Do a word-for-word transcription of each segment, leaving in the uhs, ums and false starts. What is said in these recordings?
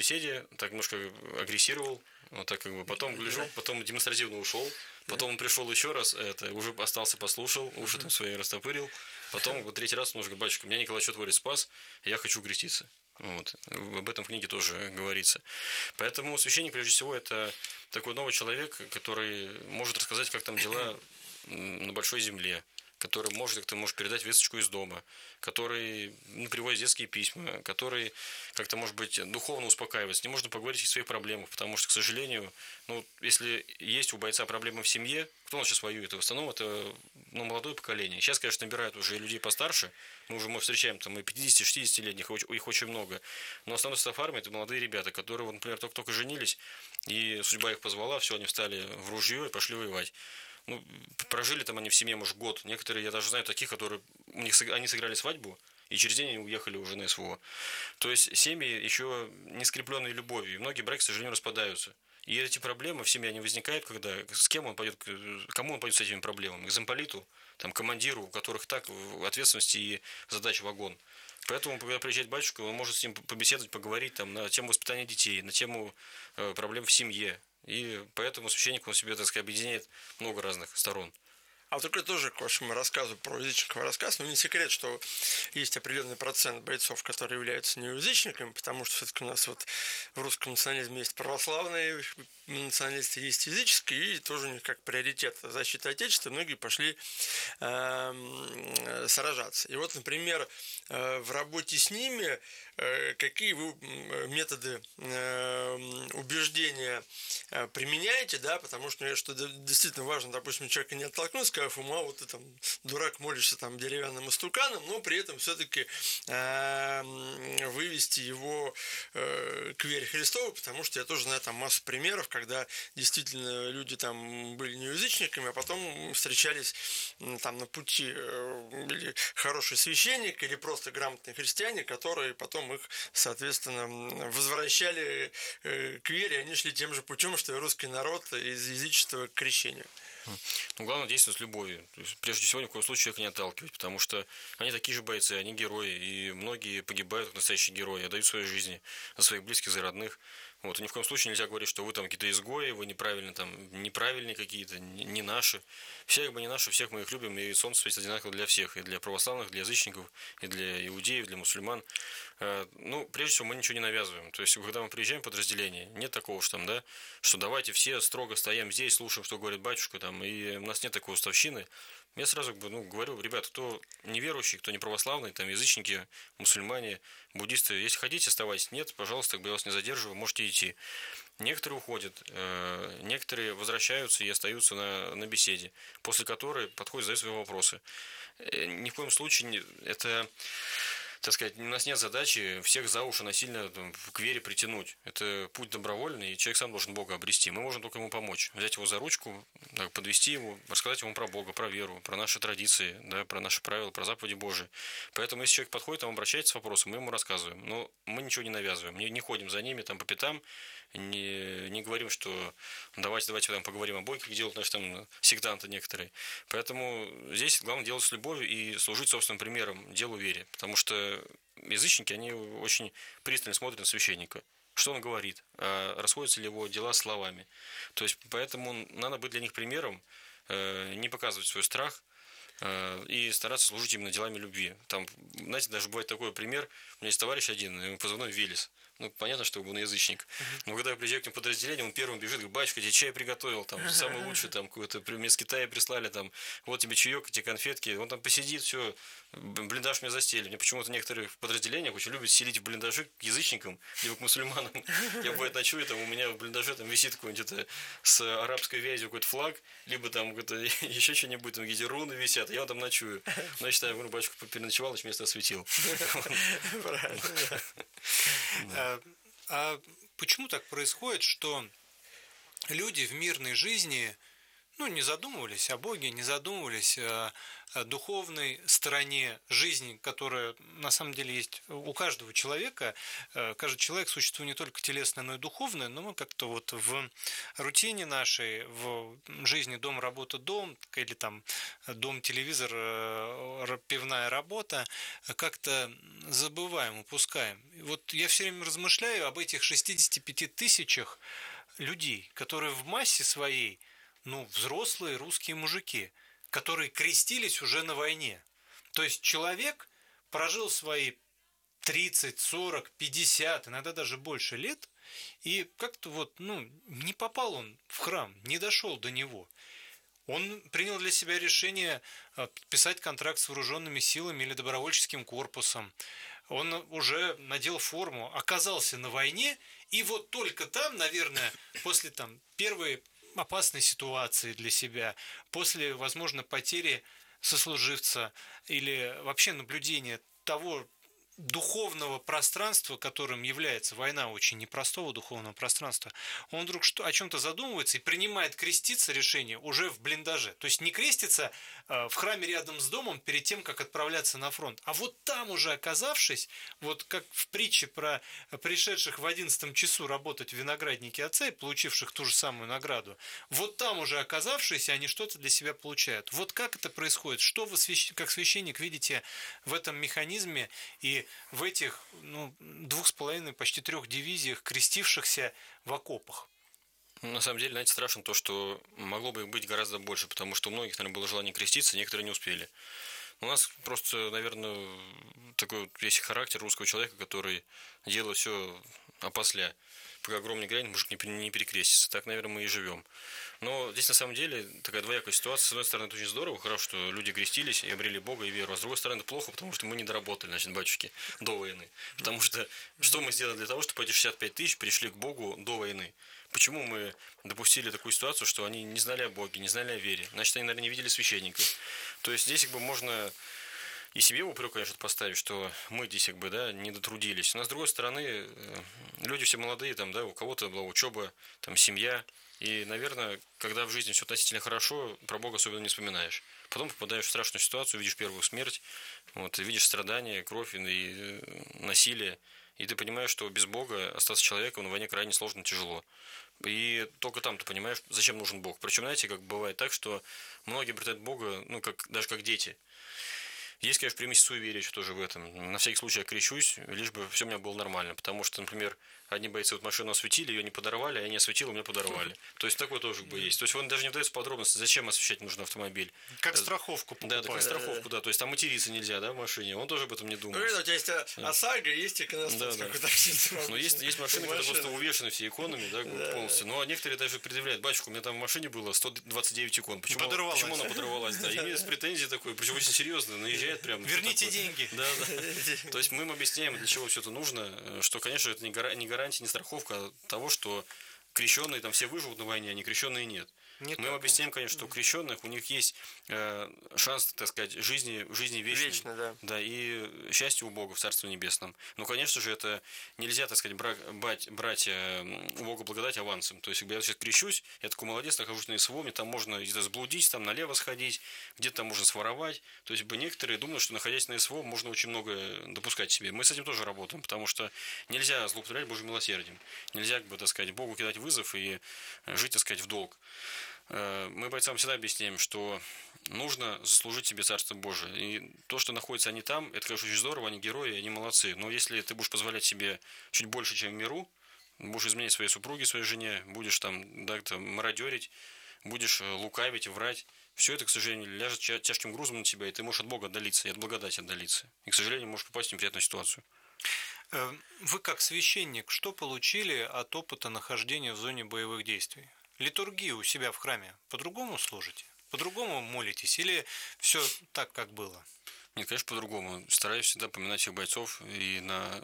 беседе, так немножко агрессировал, вот так как бы, потом гляжу, потом демонстративно ушел, потом он пришел еще раз, это, уже остался, послушал, уши там свои растопырил, потом вот третий раз он уже говорит: батюшка, меня Николай Чудотворец спас, я хочу креститься. Вот. Об этом в книге тоже говорится. Поэтому священник, прежде всего, это такой новый человек, который может рассказать, как там дела на большой земле, который может как-то может передать весточку из дома, который ну, приводит детские письма, который как-то, может быть, духовно успокаивает. С ним можно поговорить о своих проблемах, потому что, к сожалению, ну, если есть у бойца проблемы в семье, кто у нас сейчас воюет? В основном это ну, молодое поколение. Сейчас, конечно, набирают уже людей постарше. Мы уже мы встречаем там и пятидесяти-шестидесятилетних, их очень много. Но основной состав армии – это молодые ребята, которые, вот, например, только-только женились, и судьба их позвала, все, они встали в ружье и пошли воевать. Ну, прожили там они в семье, может, год. Некоторые, я даже знаю таких, которые у них, они сыграли свадьбу, и через день они уехали уже на СВО. То есть семьи еще не скрепленные любовью. И многие браки, к сожалению, распадаются. И эти проблемы в семье, они возникают, когда с кем он пойдет, кому он пойдет с этими проблемами? К замполиту, там, командиру, у которых так ответственности и задач вагон. Поэтому, когда приезжает батюшка, он может с ним побеседовать, поговорить там, на тему воспитания детей, на тему э, проблем в семье. И поэтому священник, он себе, так сказать, объединяет много разных сторон. А вот только тоже к вашему рассказу про язычников рассказ, но не секрет, что есть определенный процент бойцов, которые являются неязычниками, потому что все-таки у нас вот в русском национализме есть православные националисты, есть языческие, и тоже у них как приоритет защита Отечества, многие пошли э, сражаться. И вот, например, э, в работе с ними э, какие вы методы э, убеждения э, применяете, да, потому что, что действительно важно, допустим, человека не оттолкнуть, сказав ему: а вот ты там дурак, молишься там деревянным истуканом, но при этом все-таки э, вывести его э, к вере Христовой, потому что я тоже знаю там массу примеров, когда действительно люди там были неязычниками, а потом встречались там на пути или хороший священник, или просто грамотные христиане, которые потом их, соответственно, возвращали к вере, они шли тем же путем, что и русский народ из язычества к крещению. Ну, главное действовать с любовью. То есть, прежде всего, ни в коем случае человека не отталкивать, потому что они такие же бойцы, они герои, и многие погибают как настоящие герои, отдают свои жизни за своих близких, за родных. Вот, и ни в коем случае нельзя говорить, что вы там какие-то изгои, вы неправильно там, неправильные какие-то, не, не наши. Все как бы не наши, всех мы их любим, и солнце светит одинаково для всех, и для православных, для язычников, и для иудеев, для мусульман. Ну, прежде всего, мы ничего не навязываем. То есть, когда мы приезжаем в подразделение, нет такого, что там, да, что давайте все строго стоим здесь, слушаем, что говорит батюшка, там, и у нас нет такой уставщины. Я сразу ну, говорю: ребят, кто неверующий, кто не православный, там, язычники, мусульмане, буддисты, если хотите, оставайтесь. Нет, пожалуйста, я вас не задерживаю, можете идти. Некоторые уходят, некоторые возвращаются и остаются на, на беседе, после которой подходят, задают свои вопросы. Ни в коем случае это... Так сказать, у нас нет задачи всех за уши насильно там, к вере притянуть. Это путь добровольный, и человек сам должен Бога обрести. Мы можем только ему помочь. Взять его за ручку, подвести его, рассказать ему про Бога, про веру, про наши традиции, да, про наши правила, про заповеди Божии. Поэтому, если человек подходит, он обращается с вопросом, мы ему рассказываем. Но мы ничего не навязываем, не, не ходим за ними там, по пятам, не, не говорим, что давайте, давайте там, поговорим о Боге, как делают наши там сектанты некоторые. Поэтому здесь главное делать с любовью и служить собственным примером делу вере. Потому что язычники, они очень пристально смотрят на священника. Что он говорит, а расходятся ли его дела словами. То есть, поэтому надо быть для них примером, не показывать свой страх и стараться служить именно делами любви. Там, знаете, даже бывает такой пример. У меня есть товарищ один, ему позывной Велес. Ну, понятно, что он язычник. Но когда я приезжаю к нему в подразделение, он первым бежит, говорит: батюшка, тебе чай приготовил, там, самый лучший, там, какой-то, мне с Китая прислали, там, вот тебе чаек, эти конфетки. Он там посидит, все, блиндаж мне застелили. Мне почему-то некоторые в подразделениях очень любят селить в блиндажи к язычникам, либо к мусульманам. Я бывает ночую, там, у меня в блиндаже там висит какой-нибудь это, с арабской вязью какой-то флаг, либо там еще что-нибудь, там какие-то руны висят, я там ночую. Но я считаю, говорю: батюшка переночевал, значит, место осветил. Правильно. А почему так происходит, что люди в мирной жизни, ну, не задумывались о Боге, не задумывались о, о духовной стороне жизни, которая на самом деле есть у каждого человека. Каждый человек – существо не только телесное, но и духовное, но мы как-то вот в рутине нашей, в жизни дом, работа, дом, или там дом, телевизор, пивная работа, как-то забываем, упускаем. И вот я все время размышляю об этих шестидесяти пяти тысячах людей, которые в массе своей, ну, взрослые русские мужики, которые крестились уже на войне. То есть человек прожил свои тридцать, сорок, пятьдесят, иногда даже больше лет, и как-то вот, ну, не попал он в храм, не дошел до него. Он принял для себя решение подписать контракт с вооруженными силами или добровольческим корпусом. Он уже надел форму, оказался на войне, и вот только там, наверное, после там первой опасной ситуации для себя, после, возможно, потери сослуживца или вообще наблюдения того духовного пространства, которым является война, очень непростого духовного пространства, он вдруг что, о чем-то задумывается и принимает креститься решение уже в блиндаже. То есть не крестится э, в храме рядом с домом перед тем, как отправляться на фронт, а вот там уже оказавшись, вот как в притче про пришедших в одиннадцатом часу работать в винограднике отца и получивших ту же самую награду, вот там уже оказавшись, они что-то для себя получают. Вот как это происходит? Что вы, как священник, видите в этом механизме и в этих ну, двух с половиной, почти трех дивизиях, крестившихся в окопах? На самом деле, знаете, страшно то, что могло бы их быть гораздо больше, потому что у многих, наверное, было желание креститься, некоторые не успели. У нас просто, наверное, такой вот есть характер русского человека, который делает все опосля. Пока гром не грянет, мужик не перекрестится. Так, наверное, мы и живем. Но здесь, на самом деле, такая двоякая ситуация. С одной стороны, это очень здорово, хорошо, что люди крестились и обрели Бога и веру. А с другой стороны, это плохо, потому что мы не доработали, значит, батюшки, до войны. Потому что что мы сделали для того, чтобы эти шестьдесят пять тысяч пришли к Богу до войны? Почему мы допустили такую ситуацию, что они не знали о Боге, не знали о вере? Значит, они, наверное, не видели священника. То есть здесь как бы можно и себе упрек, конечно, поставить, что мы здесь как бы, да, не дотрудились. Но с другой стороны, люди все молодые, там, да, у кого-то была учеба, там, семья. И, наверное, когда в жизни все относительно хорошо, про Бога особенно не вспоминаешь. Потом попадаешь в страшную ситуацию, видишь первую смерть, вот, и видишь страдания, кровь и насилие. И ты понимаешь, что без Бога остаться человеком на войне крайне сложно и тяжело. И только там ты понимаешь, зачем нужен Бог. Причем, знаете, как бывает так, что многие обретают Бога, ну, как, даже как дети. Есть, конечно, примесь суеверия еще тоже в этом. На всякий случай я крещусь, лишь бы все у меня было нормально. Потому что, например, одни бойцы вот машину осветили, ее не подорвали, а я не осветил, меня подорвали. То есть такое тоже как бы есть. То есть он даже не дается подробности, зачем освещать нужно автомобиль. Как страховку покупать. Да, да, как страховку, да. То есть там материться нельзя, да, в машине. Он тоже об этом не думает. Ну, у тебя есть ОСАГО, есть иконостас, да, как да. у таксистов. Но есть, есть машины, которые просто увешаны все иконами, да, да, полностью. Ну, а некоторые даже предъявляют: батюшка, у меня там в машине было сто двадцать девять икон. Почему, почему она подорвалась? Да, имеет претензии такой, причем очень серьезно, наезжает прямо. Верните деньги. Да, да. То есть мы им объясняем, для чего все это нужно, что, конечно, это не гарантия, не страховка того, что крещенные там все выживут на войне, а не крещенные нет. Нет, мы им объясняем, конечно, что у крещенных у них есть э, шанс, так сказать, жизни, жизни вечной. Вечно, да. Да, и счастье у Бога в Царстве Небесном. Но, конечно же, это нельзя, так сказать, брать, брать, брать у Бога благодать авансом. То есть, когда я сейчас крещусь, я такой молодец, нахожусь на СВО, мне там можно где-то заблудить, там налево сходить, где-то там можно своровать. То есть, некоторые думают, что, находясь на СВО, можно очень многое допускать себе. Мы с этим тоже работаем, потому что нельзя злоупотреблять Божьим милосердием. Нельзя, как бы, так сказать, Богу кидать вызов и жить, так сказать, в долг. Мы бойцам всегда объясняем, что нужно заслужить себе Царство Божие. И то, что находятся они там, это, конечно, очень здорово, они герои, они молодцы. Но если ты будешь позволять себе чуть больше, чем в миру, будешь изменять своей супруге, своей жене, будешь там, да, там мародерить, будешь лукавить, врать, все это, к сожалению, ляжет тяжким грузом на тебя, и ты можешь от Бога отдалиться, и от благодати отдалиться. И, к сожалению, можешь попасть в неприятную ситуацию. Вы, как священник, что получили от опыта нахождения в зоне боевых действий? Литургию у себя в храме по-другому служите? По-другому молитесь? Или все так, как было? Нет, конечно, по-другому. Стараюсь всегда поминать всех бойцов. И на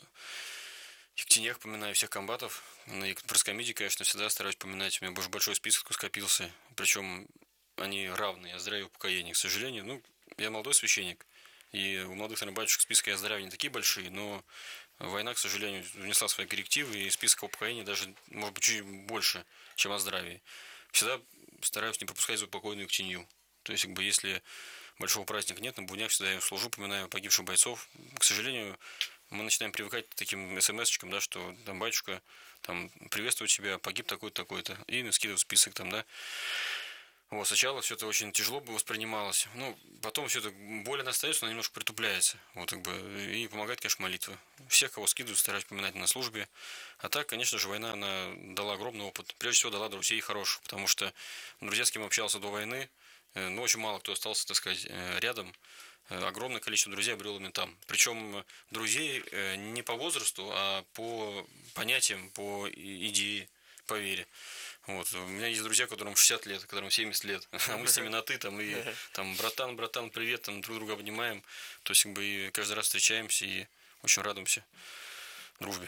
Ектенях поминаю всех комбатов. На Проскомиде, конечно, всегда стараюсь поминать. У меня большой список скопился. Причем они равные. О здравии и упокоении. К сожалению, ну, я молодой священник. И у молодых, наверное, батюшек списка о здравии не такие большие, но война, к сожалению, внесла свои коррективы, и список упокоений даже, может быть, чуть больше, чем о здравии. всегда стараюсь не пропускать заупокойную ктенью. То есть, как бы, если большого праздника нет, на буднях всегда я служу, поминаю погибших бойцов. К сожалению, мы начинаем привыкать к таким смс-очкам, да, что там батюшка там приветствует тебя, погиб такой-то, такой-то, и скидывает список там, да. Вот, сначала все это очень тяжело бы воспринималось. Ну, потом все это боль она остается, но немножко притупляется. Вот, как бы, и помогает, конечно, молитва. Всех, кого скидывают, стараюсь поминать на службе. А так, конечно же, война, она дала огромный опыт. Прежде всего, дала друзей хороших, потому что друзья, с кем общался до войны, ну, очень мало кто остался, так сказать, рядом. Огромное количество друзей обрел именно там. Причем друзей не по возрасту, а по понятиям, по идее, по вере. Вот. У меня есть друзья, которым шестьдесят лет, которым семьдесят лет, а мы с ними на ты, там, и там, братан, братан, привет, там, друг друга обнимаем. То есть, как бы, и каждый раз встречаемся и очень радуемся дружбе.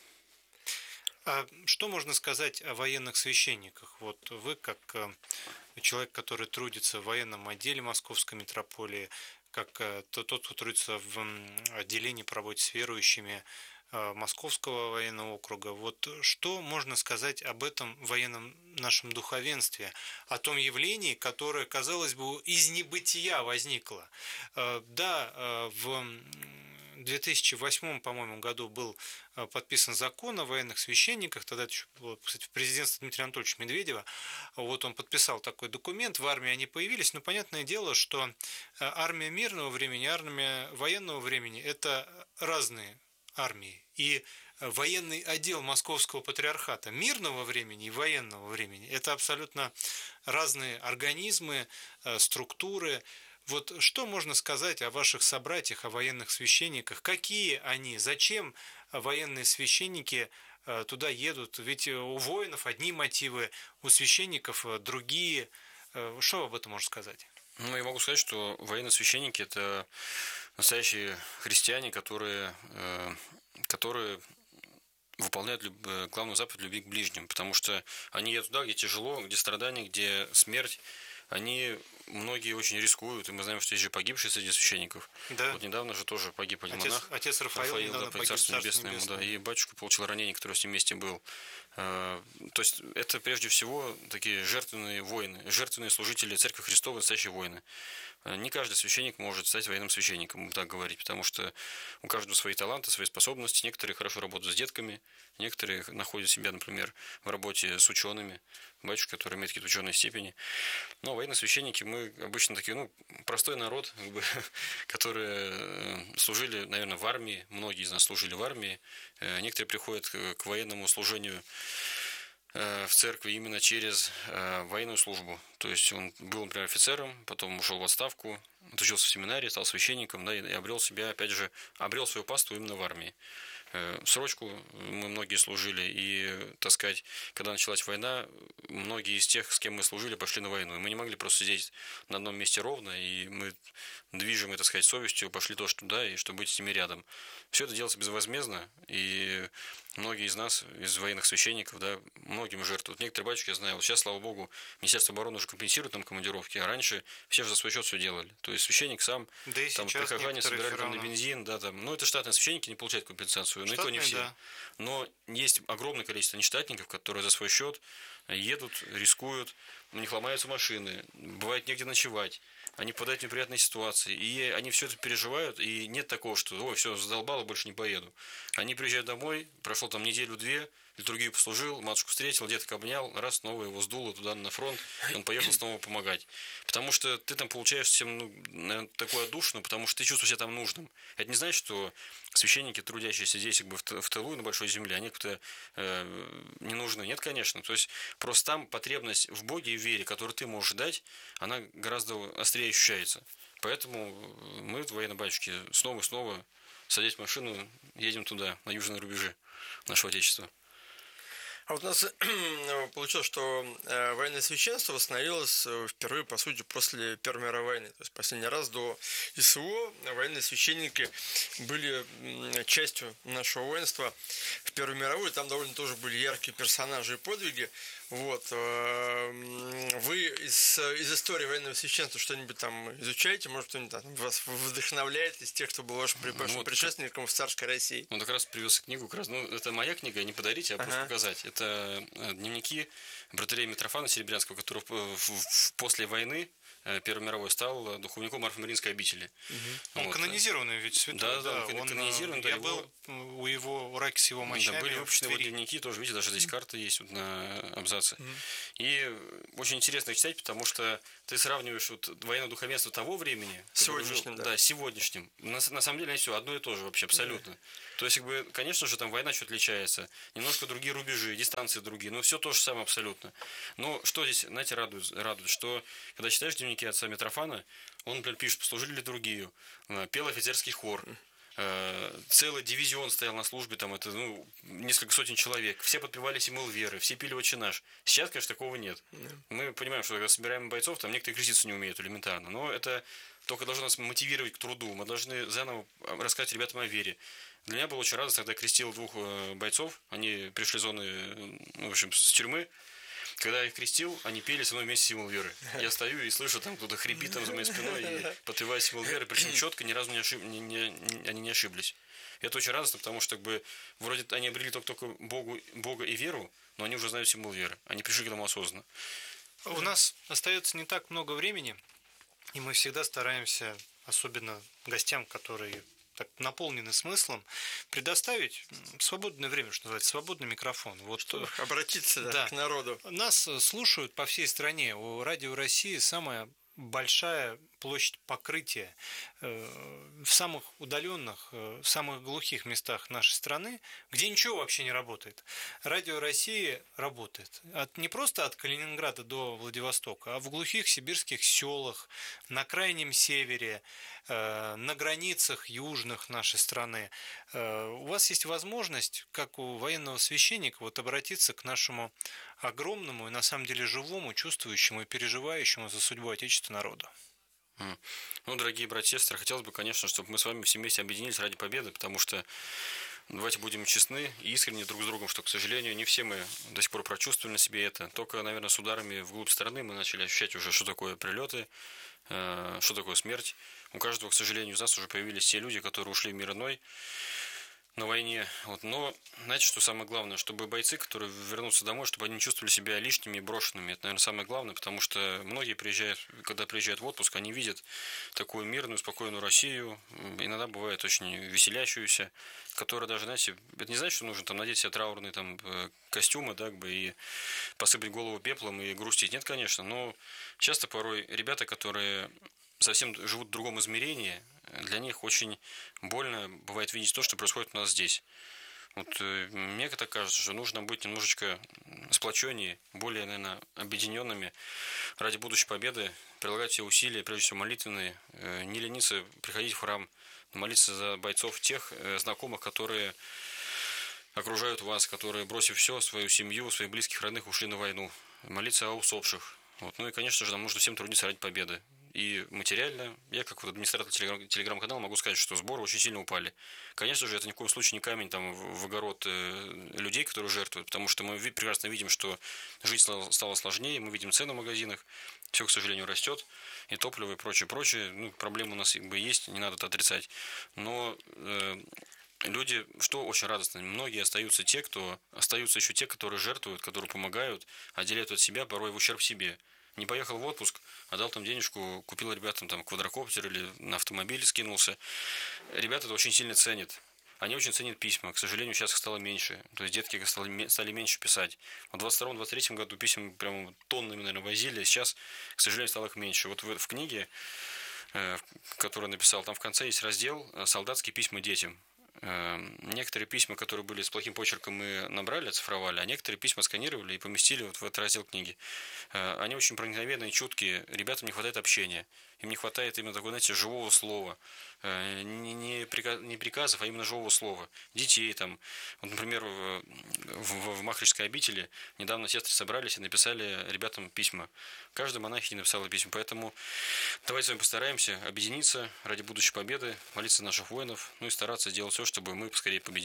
А что можно сказать о военных священниках? Вот вы, как человек, который трудится в военном отделе Московской митрополии, как тот, кто трудится в отделении по работе с верующими Московского военного округа. Вот что можно сказать об этом военном нашем духовенстве, о том явлении, которое, казалось бы, из небытия возникло? Да, в две тысячи восьмом, по-моему, году был подписан закон о военных священниках, тогда это еще было, кстати, президентство Дмитрия Анатольевича Медведева. Вот он подписал такой документ, в армии они появились, но понятное дело, что армия мирного времени, армия военного времени – это разные армии. И военный отдел Московского патриархата мирного времени и военного времени – это абсолютно разные организмы, структуры. Вот что можно сказать о ваших собратьях, о военных священниках? Какие они? Зачем военные священники туда едут? Ведь у воинов одни мотивы, у священников другие. Что об этом можно сказать? Ну, я могу сказать, что военные священники – это настоящие христиане, которые, которые выполняют главную заповедь любви к ближним, потому что они едут туда, где тяжело, где страдания, где смерть. Они, многие очень рискуют, и мы знаем, что есть же погибшие среди священников. Да. Вот недавно же тоже погиб один отец, монах. Отец Рафаил, Рафаил, недавно да, погиб, Царство Небесное. Небесное, да, и батюшка получил ранение, который с ним вместе был. То есть это прежде всего такие жертвенные воины, жертвенные служители Церкви Христовой, настоящие воины. Не каждый священник может стать военным священником, так говорить, потому что у каждого свои таланты, свои способности. Некоторые хорошо работают с детками, некоторые находят себя, например, в работе с учеными, батюшка, который имеет какие-то ученые степени. Но военные священники, мы обычно такие, ну, простой народ, как бы, которые служили, наверное, в армии, многие из нас служили в армии. Некоторые приходят к военному служению в церкви именно через военную службу. То есть он был, например, офицером, потом ушел в отставку, отучился в семинарии, стал священником, да, и обрел себя, опять же, обрел свою паству именно в армии. Срочку мы многие служили, и, так сказать, когда началась война, многие из тех, с кем мы служили, пошли на войну. И мы не могли просто сидеть на одном месте ровно, и мы, движимые, так сказать, совестью, пошли тоже туда, и чтобы быть с ними рядом. Все это делается безвозмездно, и многие из нас, из военных священников, да, многим жертвуют. Некоторые батюшки, я знаю, вот сейчас, слава богу, Министерство обороны уже компенсирует нам командировки, а раньше все же за свой счет все делали. То есть священник сам, да и там, прихожане собирали там, на бензин, да, там, ну, это штатные священники не получают компенсацию, но и то не все. Да. Но есть огромное количество нештатников, которые за свой счет едут, рискуют, у них ломаются машины, бывает негде ночевать. Они попадают в неприятные ситуации, и они все это переживают, и нет такого, что ой, все, задолбало, больше не поеду. Они приезжают домой, прошло там неделю-две, литургию послужил, матушку встретил, деток обнял, раз, снова его сдуло туда на фронт, и он поехал снова помогать. Потому что ты там получаешь всем, ну, наверное, такую отдушину, потому что ты чувствуешь себя там нужным. Это не значит, что священники, трудящиеся здесь, как бы в тылу, на большой земле, они как-то э, не нужны. Нет, конечно. То есть просто там потребность в Боге и в вере, которую ты можешь дать, она гораздо острее ощущается. Поэтому мы, военные батюшки, снова и снова, садясь в машину, едем туда, на южные рубежи нашего Отечества. А вот у нас получилось, что военное священство восстановилось впервые, по сути, после Первой мировой войны. То есть последний раз до СВО военные священники были частью нашего воинства в Первой мировой. Там довольно тоже были яркие персонажи и подвиги. Вот. Вы из, из истории военного священства что-нибудь там изучаете? Может, кто-нибудь там вас вдохновляет из тех, кто был вашим ну, предшественником в царской России? Он как раз привез книгу, как раз, ну, это моя книга, не подарите, а ага. просто показать. Это это дневники братыря Митрофана Серебрянского, который после войны Первой мировой стал духовником Марфо-Мариинской обители. Угу. Он вот. канонизированный ведь святой. Да, да, он, он канонизирован. Я да, был его... у его у раки с его мощами. Да, были выпущены его дневники, тоже, видите, даже здесь карта есть вот на абзаце. Угу. И очень интересно читать, потому что ты сравниваешь вот военное духовенство того времени с сегодняшним, да. да. да, с сегодняшним. На, на самом деле, все одно и то же вообще, абсолютно. Да. То есть, как бы, конечно же, там война чуть отличается, немножко другие рубежи, дистанции другие, но все то же самое абсолютно. Но что здесь, знаете, радует, радует, что когда читаешь дневники отца Митрофана, он, например, пишет: послужили литургию, пел офицерский хор, целый дивизион стоял на службе, там это, ну, несколько сотен человек, все подпевали символ веры, все пили «Отче наш». Сейчас, конечно, такого нет. Мы понимаем, что когда собираем бойцов, там некоторые креститься не умеют элементарно, но это только должно нас мотивировать к труду. Мы должны заново рассказать ребятам о вере. Для меня было очень радостно, когда я крестил двух бойцов, они пришли из зоны, ну, в общем, с тюрьмы. Когда я их крестил, они пели со мной вместе символ веры. Я стою и слышу, там кто-то хрипит там за моей спиной и подпевает символ веры, причем четко, ни разу не ошиб... не, не, не, они не ошиблись. И это очень радостно, потому что как бы вроде они обрели только, только Богу, Бога и веру, но они уже знают символ веры. Они пришли к этому осознанно. У нас остается не так много времени, и мы всегда стараемся, особенно гостям, которые так наполнены смыслом, предоставить свободное время, что называется, свободный микрофон. Вот, чтобы обратиться да, да, к народу. Нас слушают по всей стране. У Радио России самая большая площадь покрытия в самых удаленных, в самых глухих местах нашей страны, где ничего вообще не работает. Радио России работает. От, не просто от Калининграда до Владивостока, а в глухих сибирских селах, на крайнем севере, на границах южных нашей страны. У вас есть возможность, как у военного священника, вот обратиться к нашему огромному и на самом деле живому, чувствующему и переживающему за судьбу Отечества народу. Ну, дорогие братья и сестры, хотелось бы, конечно, чтобы мы с вами все вместе объединились ради победы, потому что, давайте будем честны и искренни друг с другом, что, к сожалению, не все мы до сих пор прочувствовали на себе это. Только, наверное, с ударами вглубь страны мы начали ощущать уже, что такое прилеты, что такое смерть. У каждого, к сожалению, из нас уже появились те люди, которые ушли в мир иной на войне. Вот. Но, знаете, что самое главное? Чтобы бойцы, которые вернутся домой, чтобы они не чувствовали себя лишними и брошенными. Это, наверное, самое главное, потому что многие приезжают, когда приезжают в отпуск, они видят такую мирную, спокойную Россию, иногда бывает очень веселящуюся, которая даже, знаете, это не значит, что нужно там надеть себе траурные там костюмы, да, как бы, и посыпать голову пеплом и грустить. Нет, конечно, но часто порой ребята, которые совсем живут в другом измерении, для них очень больно бывает видеть то, что происходит у нас здесь. Вот мне так кажется, что нужно быть немножечко сплоченнее, более, наверное, объединенными ради будущей победы, прилагать все усилия, прежде всего молитвенные, не лениться приходить в храм, молиться за бойцов, тех знакомых, которые окружают вас, которые, бросив все, свою семью, своих близких, родных, ушли на войну, молиться о усопших. Вот. Ну и, конечно же, нам нужно всем трудиться ради победы. И материально, я как вот администратор телеграм- телеграм-канала могу сказать, что сборы очень сильно упали. Конечно же, это ни в коем случае не камень там, в огород э, людей, которые жертвуют, потому что мы ви- прекрасно видим, что жизнь стала, стала сложнее, мы видим цены в магазинах, все, к сожалению, растет, и топливо, и прочее, прочее. Ну, проблемы у нас как бы есть, не надо это отрицать. Но э, люди, что очень радостно, многие остаются те, кто остаются еще те, которые жертвуют, которые помогают, отделяют от себя, порой в ущерб себе. Не поехал в отпуск, а дал там денежку, купил ребятам там квадрокоптер или на автомобиль скинулся. Ребята это очень сильно ценят. Они очень ценят письма. К сожалению, сейчас их стало меньше. То есть детки стали, стали меньше писать. В двадцать втором - двадцать третьем году писем прям тоннами, наверное, возили. Сейчас, к сожалению, стало их меньше. Вот в, в книге, э, которую написал, там в конце есть раздел «Солдатские письма детям». Некоторые письма, которые были с плохим почерком, мы набрали, оцифровали, а некоторые письма сканировали и поместили вот в этот раздел книги. Они очень проникновенные, чуткие, ребятам не хватает общения, им не хватает именно такого, знаете, живого слова, не, не, приказ, не приказов, а именно живого слова. Детей там, вот, например, в, в, в Махричской обители недавно сестры собрались и написали ребятам письма. Каждая монахиня написала письма, поэтому давайте с вами постараемся объединиться ради будущей победы, молиться за наших воинов, ну и стараться сделать все, чтобы мы поскорее победили.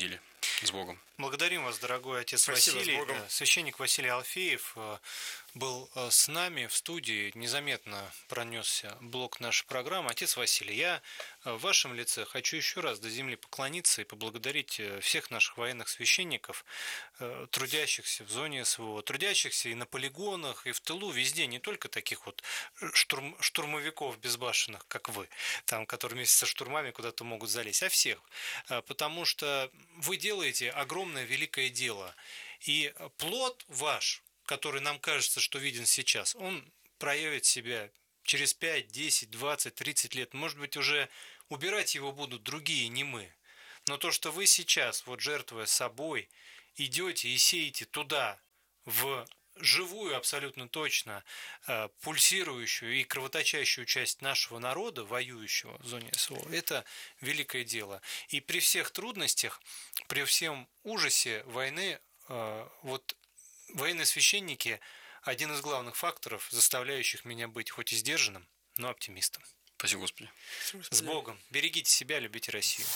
С Богом. Благодарим вас, дорогой отец Спасибо, Василий. с Богом. Священник Василий Алфеев был с нами в студии. Незаметно пронесся блок нашей программы. Отец Василий, я в вашем лице хочу еще раз до земли поклониться и поблагодарить всех наших военных священников, трудящихся в зоне СВО, трудящихся и на полигонах, и в тылу, везде, не только таких вот штурм, штурмовиков безбашенных, как вы, там, которые вместе со штурмами куда-то могут залезть, а всех. Потому что вы делаете огромное великое дело. И плод ваш, который нам кажется, что виден сейчас, он проявит себя через пять, десять, двадцать, тридцать лет. Может быть, уже убирать его будут другие, не мы. Но то, что вы сейчас, вот жертвуя собой, идете и сеете туда, в живую, абсолютно точно, пульсирующую и кровоточащую часть нашего народа, воюющего в зоне СВО, это великое дело. И при всех трудностях, при всем ужасе войны, вот военные священники – один из главных факторов, заставляющих меня быть хоть и сдержанным, но оптимистом. Спасибо, Господи. С Богом. Берегите себя, любите Россию.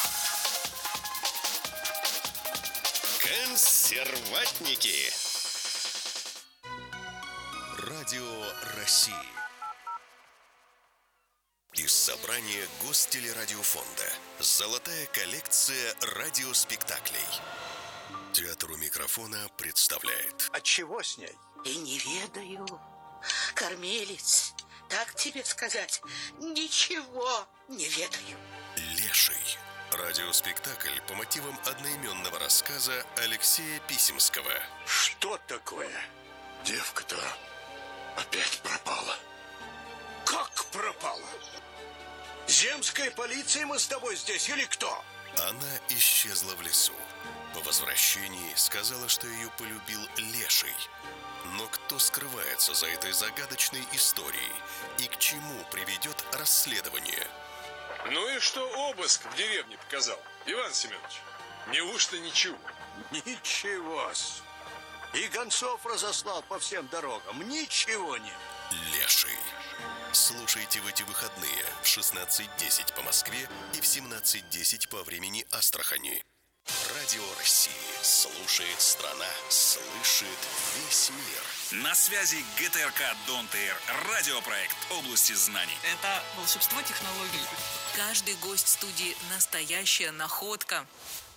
Консерватники. Радио России. Из собрания Гостелерадиофонда. Золотая коллекция радиоспектаклей. Театр у микрофона представляет. А чего с ней? И не ведаю. Кормилец, так тебе сказать, ничего не ведаю. Леший. Радиоспектакль по мотивам одноименного рассказа Алексея Писемского. Что такое? Девка-то опять пропала. Как пропала? Земская полиция мы с тобой здесь или кто? Она исчезла в лесу. По возвращении сказала, что ее полюбил Леший. Но кто скрывается за этой загадочной историей и к чему приведет расследование? Ну и что обыск в деревне показал, Иван Семенович? Неужто ничего? Ничего-с. И гонцов разослал по всем дорогам. Ничего нет. Леший. Слушайте в эти выходные в шестнадцать десять по Москве и в семнадцать десять по времени Астрахани. Радио России. Слушает страна. Слышит весь мир. На связи ГТРК Дон-ТР. Радиопроект области знаний. Это волшебство технологий. Каждый гость студии – настоящая находка.